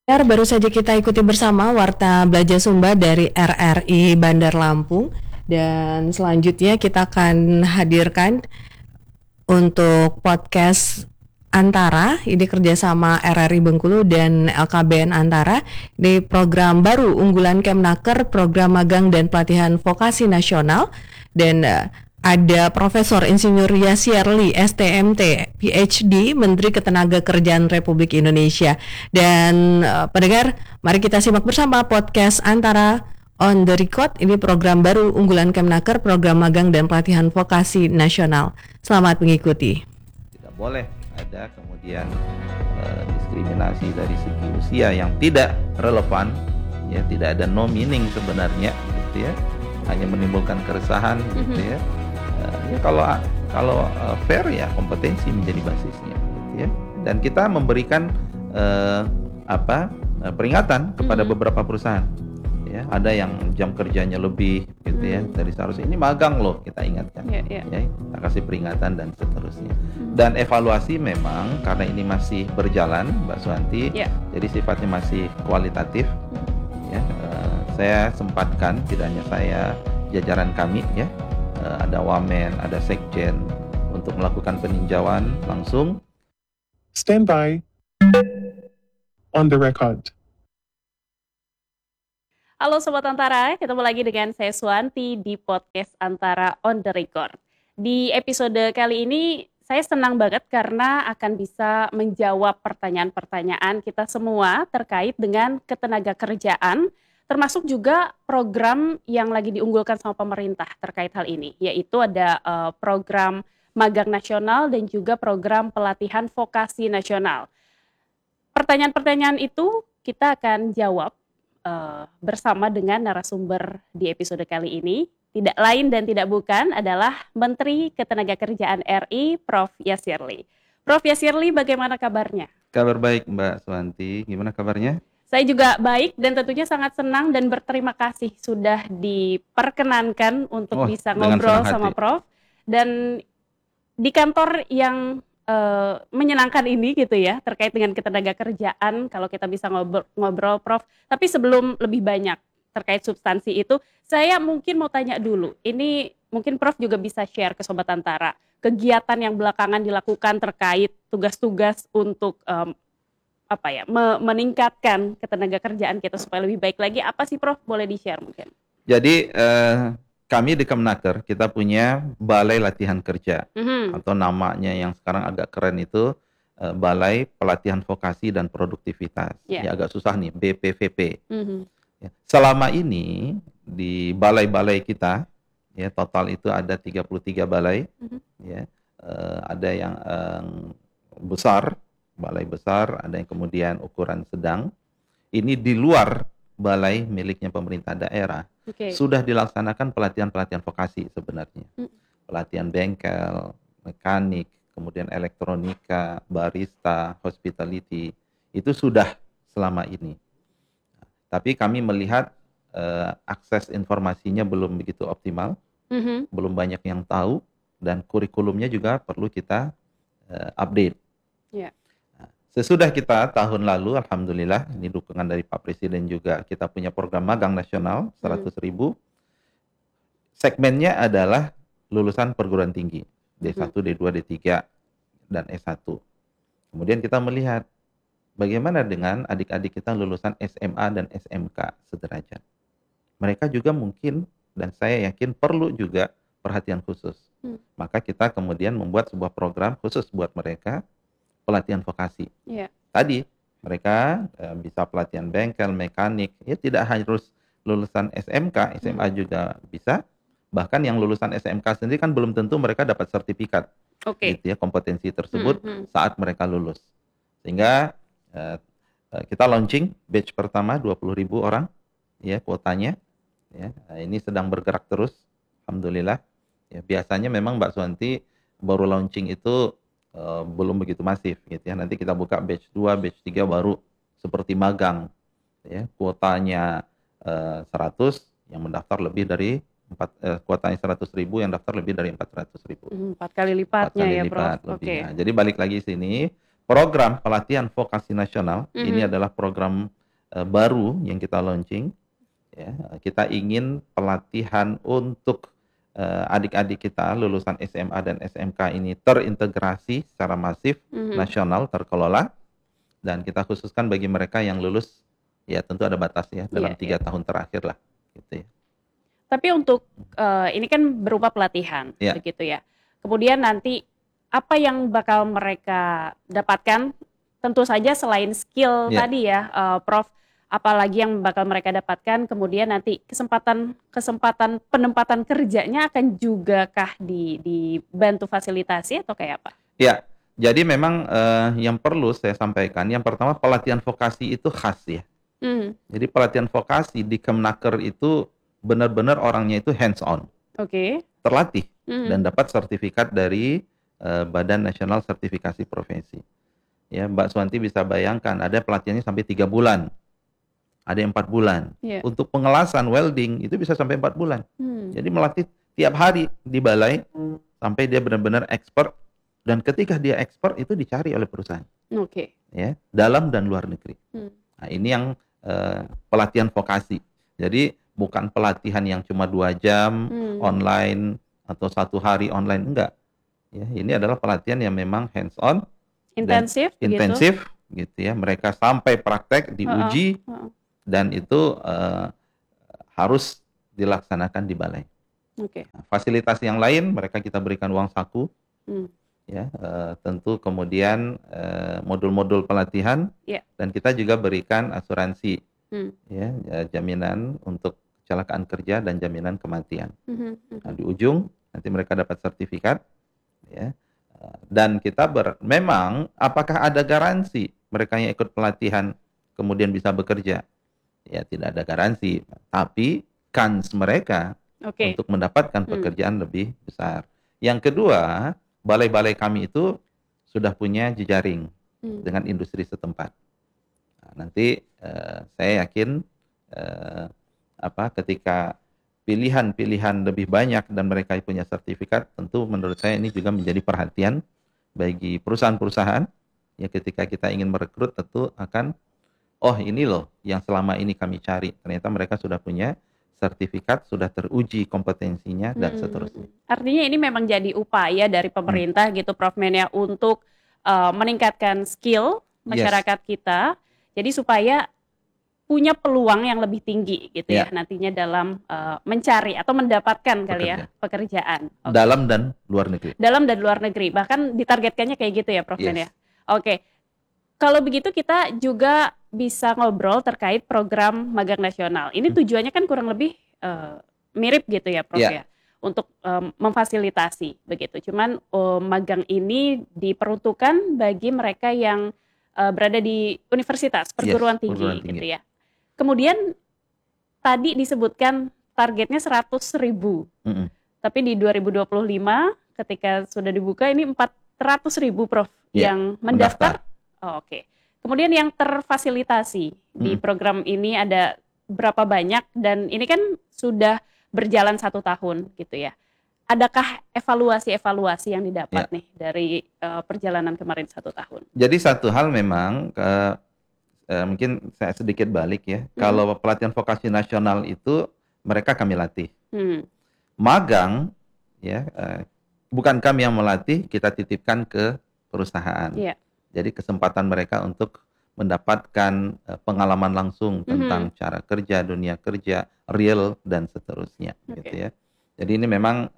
Baru saja kita ikuti bersama Warta Belajar Sumba dari RRI Bandar Lampung. Dan selanjutnya kita akan hadirkan untuk podcast Antara. Ini kerjasama RRI Bengkulu dan LKBN Antara. Di program baru unggulan Kemnaker, program magang dan pelatihan vokasi nasional. Dan ada Profesor Insinyur Yasirli, STMT, PhD, Menteri Ketenagakerjaan Republik Indonesia. Dan pendengar, mari kita simak bersama podcast Antara on the record. Ini program baru unggulan Kemnaker, program magang dan pelatihan vokasi nasional. Selamat mengikuti. Tidak boleh ada kemudian diskriminasi dari segi usia yang tidak relevan, ya, tidak ada no meaning sebenarnya, gitu ya, hanya menimbulkan keresahan, gitu ya. Ya kalau fair, ya kompetensi menjadi basisnya, gitu ya. Dan kita memberikan peringatan kepada beberapa perusahaan, ya, ada yang jam kerjanya lebih, gitu ya, dari seharusnya ini magang loh, kita ingatkan, ya, kita kasih peringatan dan seterusnya. Dan evaluasi memang karena ini masih berjalan, Mbak Suwanti, jadi sifatnya masih kualitatif, ya. Saya sempatkan, tidak hanya saya, jajaran kami, ya, ada Wamen, ada Sekjen, untuk melakukan peninjauan langsung. Stand by. On the record. Halo Sobat Antara, ketemu lagi dengan saya Suwanti di podcast Antara on the record. Di episode kali ini saya senang banget karena akan bisa menjawab pertanyaan-pertanyaan kita semua terkait dengan ketenagakerjaan, termasuk juga program yang lagi diunggulkan sama pemerintah terkait hal ini, yaitu ada program magang nasional dan juga program pelatihan vokasi nasional. Pertanyaan-pertanyaan itu kita akan jawab bersama dengan narasumber di episode kali ini. Tidak lain dan tidak bukan adalah Menteri Ketenagakerjaan RI, Prof. Yasirli. Prof. Yasirli, bagaimana kabarnya? Kabar baik, Mbak Suwanti. Gimana kabarnya? Saya juga baik dan tentunya sangat senang dan berterima kasih sudah diperkenankan untuk bisa ngobrol sama Prof. Dan di kantor yang menyenangkan ini, gitu ya, terkait dengan ketenagakerjaan, kalau kita bisa ngobrol Prof. Tapi sebelum lebih banyak terkait substansi itu, saya mungkin mau tanya dulu. Ini mungkin Prof juga bisa share ke Sobat Antara kegiatan yang belakangan dilakukan terkait tugas-tugas untuk meningkatkan ketenagakerjaan kita supaya lebih baik lagi. Apa sih Prof? Boleh di-share mungkin? Jadi kami di Kemnaker, kita punya Balai Latihan Kerja, atau namanya yang sekarang agak keren itu Balai Pelatihan Vokasi dan Produktivitas. Ya, agak susah nih, BPVP. Ya. Selama ini di balai-balai kita, ya, total itu ada 33 balai, ya, ada yang besar, balai besar, ada yang kemudian ukuran sedang. Ini di luar balai miliknya pemerintah daerah, sudah dilaksanakan pelatihan-pelatihan vokasi sebenarnya. Pelatihan bengkel, mekanik, kemudian elektronika, barista, hospitality, itu sudah selama ini. Tapi kami melihat akses informasinya belum begitu optimal, belum banyak yang tahu, dan kurikulumnya juga perlu kita update. Sesudah kita tahun lalu, alhamdulillah, ini dukungan dari Pak Presiden juga, kita punya program magang nasional 100.000. Segmennya adalah lulusan perguruan tinggi, D1, D2, D3, dan S1. Kemudian kita melihat bagaimana dengan adik-adik kita lulusan SMA dan SMK sederajat. Mereka juga mungkin, dan saya yakin perlu juga perhatian khusus. Maka kita kemudian membuat sebuah program khusus buat mereka, pelatihan vokasi. Tadi mereka bisa pelatihan bengkel, mekanik, ya tidak harus lulusan SMK, SMA juga bisa. Bahkan yang lulusan SMK sendiri kan belum tentu mereka dapat sertifikat, gitu ya, kompetensi tersebut saat mereka lulus. Sehingga kita launching batch pertama 20.000 orang, ya, kuotanya. Ya, ini sedang bergerak terus, alhamdulillah. Ya, biasanya memang Mbak Suwanti baru launching itu belum begitu masif, gitu ya. Nanti kita buka batch 2, batch 3 baru seperti magang, ya. Kuotanya 100, yang mendaftar lebih dari kuotanya 100.000, yang daftar lebih dari 400.000. 4 kali lipatnya, 4 kali lipat lebihnya. Jadi balik lagi sini, program pelatihan vokasi nasional ini adalah program baru yang kita launching. Ya, kita ingin pelatihan untuk adik-adik kita lulusan SMA dan SMK ini terintegrasi secara masif, nasional, terkelola, dan kita khususkan bagi mereka yang lulus, ya tentu ada batasnya dalam 3 tahun terakhir lah, gitu ya. Tapi untuk ini kan berupa pelatihan, begitu ya. Kemudian nanti apa yang bakal mereka dapatkan? Tentu saja selain skill tadi ya, Prof. Apalagi yang bakal mereka dapatkan, kemudian nanti kesempatan penempatan kerjanya akan juga kah dibantu fasilitasi atau kayak apa? Ya, jadi memang yang perlu saya sampaikan, yang pertama pelatihan vokasi itu khas ya. Jadi pelatihan vokasi di Kemnaker itu benar-benar orangnya itu hands on, terlatih dan dapat sertifikat dari Badan Nasional Sertifikasi Profesi. Ya, Mbak Suwanti bisa bayangkan ada pelatihannya sampai 3 bulan. Ada yang 4 bulan. Untuk pengelasan welding itu bisa sampai 4 bulan. Jadi melatih tiap hari di balai sampai dia benar-benar expert, dan ketika dia expert itu dicari oleh perusahaan. Ya, dalam dan luar negeri. Nah, ini yang pelatihan vokasi. Jadi bukan pelatihan yang cuma 2 jam online atau 1 hari online, enggak. Ya, ini adalah pelatihan yang memang hands on, intensif gitu ya. Mereka sampai praktek diuji. Dan itu harus dilaksanakan di balai. Nah, fasilitas yang lain mereka kita berikan uang saku, ya, tentu kemudian modul-modul pelatihan, dan kita juga berikan asuransi, ya, jaminan untuk kecelakaan kerja dan jaminan kematian. Nah, di ujung nanti mereka dapat sertifikat, ya, dan kita memang apakah ada garansi mereka yang ikut pelatihan kemudian bisa bekerja? Ya, tidak ada garansi, tapi kans mereka untuk mendapatkan pekerjaan lebih besar. Yang kedua, balai-balai kami itu sudah punya jejaring dengan industri setempat. Nah, nanti saya yakin ketika pilihan-pilihan lebih banyak dan mereka punya sertifikat, tentu menurut saya ini juga menjadi perhatian bagi perusahaan-perusahaan. Ya, ketika kita ingin merekrut tentu akan, oh ini loh yang selama ini kami cari. Ternyata mereka sudah punya sertifikat, sudah teruji kompetensinya dan seterusnya. Artinya ini memang jadi upaya dari pemerintah gitu Prof. Men ya, untuk meningkatkan skill masyarakat kita. Jadi supaya punya peluang yang lebih tinggi gitu ya nantinya dalam mencari atau mendapatkan pekerjaan. Dalam dan luar negeri. Dalam dan luar negeri. Bahkan ditargetkannya kayak gitu ya Prof. Men ya. Kalau begitu kita juga bisa ngobrol terkait program magang nasional. Ini tujuannya kan kurang lebih mirip gitu ya Prof. Ya, untuk memfasilitasi begitu. Cuman magang ini diperuntukkan bagi mereka yang berada di universitas, perguruan tinggi gitu ya. Kemudian tadi disebutkan targetnya 100.000. Tapi di 2025 ketika sudah dibuka ini 400.000 Prof yang mendaftar. Kemudian yang terfasilitasi di program ini ada berapa banyak, dan ini kan sudah berjalan 1 tahun gitu ya. Adakah evaluasi yang didapat nih dari perjalanan kemarin 1 tahun? Jadi satu hal memang mungkin saya sedikit balik ya. Kalau pelatihan vokasi nasional itu mereka kami latih. Magang ya bukan kami yang melatih, kita titipkan ke perusahaan. Jadi kesempatan mereka untuk mendapatkan pengalaman langsung tentang cara kerja, dunia kerja, real dan seterusnya, gitu ya. Jadi ini memang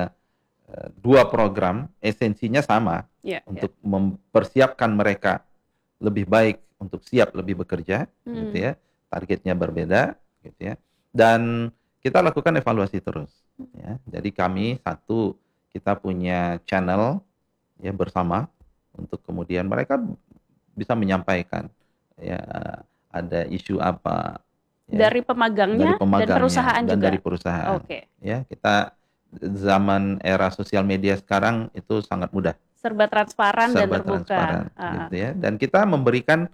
2 program esensinya sama untuk mempersiapkan mereka lebih baik untuk siap lebih bekerja, gitu ya. Targetnya berbeda, gitu ya. Dan kita lakukan evaluasi terus. Ya. Jadi kami kita punya channel ya bersama. Untuk kemudian mereka bisa menyampaikan ya ada isu apa dari pemagangnya dan perusahaan dan juga. Dari perusahaan. Ya, kita zaman era sosial media sekarang itu sangat mudah. Serba transparan dan terbuka. Gitu ya. Dan kita memberikan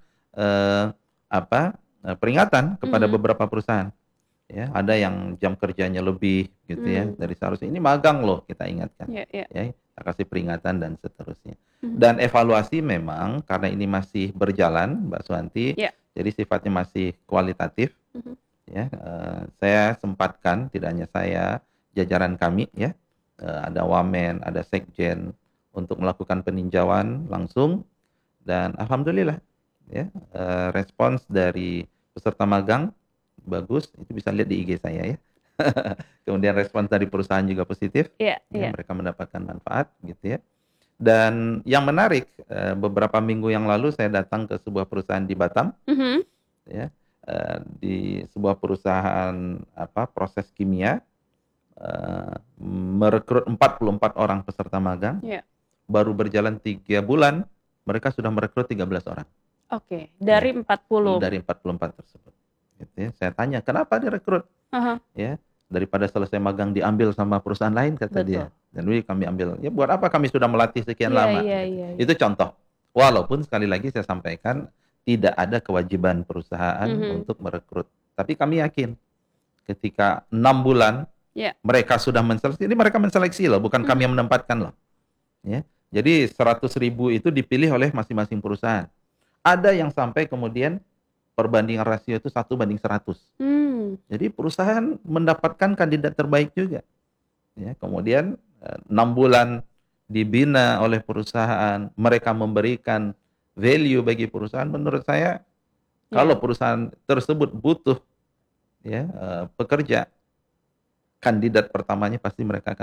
peringatan kepada beberapa perusahaan. Ya, ada yang jam kerjanya lebih gitu ya dari seharusnya, ini magang loh, kita ingatkan. Ya, kita kasih peringatan dan seterusnya. Dan evaluasi memang karena ini masih berjalan Mbak Suwanti, jadi sifatnya masih kualitatif. Ya, saya sempatkan, tidak hanya saya, jajaran kami ya, ada wamen, ada sekjen, untuk melakukan peninjauan langsung, dan alhamdulillah ya, respons dari peserta magang bagus, itu bisa lihat di IG saya ya. Kemudian respons dari perusahaan juga positif, Iya, ya, iya. mereka mendapatkan manfaat gitu ya. Dan yang menarik, beberapa minggu yang lalu saya datang ke sebuah perusahaan di Batam, ya, di sebuah perusahaan proses kimia, merekrut 44 orang peserta magang. Iya. Baru berjalan 3 bulan, mereka sudah merekrut 13 orang. Oke, dari 40. Dari 44 tersebut. Gitu ya. Saya tanya, kenapa direkrut? Ya, daripada selesai magang diambil sama perusahaan lain, kata dia. Dan kami ambil. Ya, buat apa kami sudah melatih sekian lama? Iya. Itu contoh. Walaupun sekali lagi saya sampaikan, tidak ada kewajiban perusahaan untuk merekrut. Tapi kami yakin, ketika 6 bulan, mereka sudah menseleksi. Ini mereka menseleksi loh, bukan kami yang menempatkan loh. Ya. Jadi 100.000 itu dipilih oleh masing-masing perusahaan. Ada yang sampai kemudian perbandingan rasio itu 1:100. Jadi perusahaan mendapatkan kandidat terbaik juga. Ya, kemudian 6 bulan dibina oleh perusahaan, mereka memberikan value bagi perusahaan. Menurut saya, kalau perusahaan tersebut butuh ya, pekerja, kandidat pertamanya pasti mereka akan